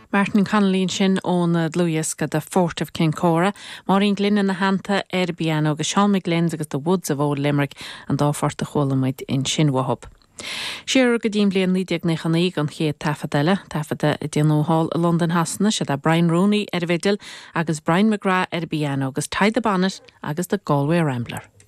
Martin Connolly sin ón Lewis go the Fort of Kincora, Maureen Glynn in the Hanta, Erbian agus Sean McGlynn agus the Woods of Old Limerick and Dáfort the Cholamid in Shinwahub. Siar go dtíim blian lídeag na chanaigh an chéad tafadile, tafada I Dino Hall London Hasna, se Brian Rooney Vidal agus Brian McGrath Erbian agus Ty the Bonnet agus the Galway Rambler.